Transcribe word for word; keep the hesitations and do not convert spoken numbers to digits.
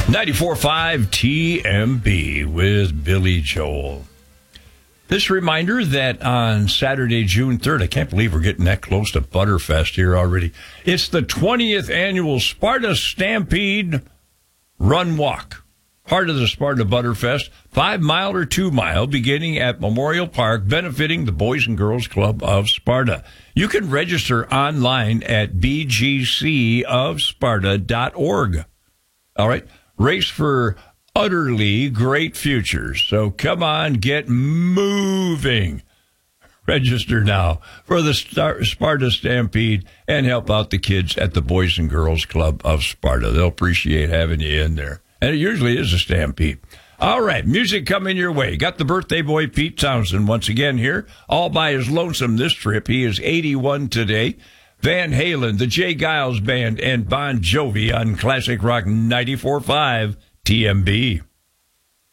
ninety-four point five T M B with Billy Joel. This reminder that on Saturday, June third, I can't believe we're getting that close to Butterfest here already. It's the twentieth annual Sparta Stampede Run Walk. Part of the Sparta Butterfest, five mile or two mile, beginning at Memorial Park, benefiting the Boys and Girls Club of Sparta. You can register online at b g c of sparta dot org. All right. Race for utterly great futures. So come on, get moving. Register now for the Star- Sparta Stampede and help out the kids at the Boys and Girls Club of Sparta. They'll appreciate having you in there. And it usually is a stampede. All right, music coming your way. Got the birthday boy Pete Townsend once again here, all by his lonesome this trip. He is eighty-one today. Van Halen, the Jay Giles Band, and Bon Jovi on Classic Rock ninety-four point five T M B.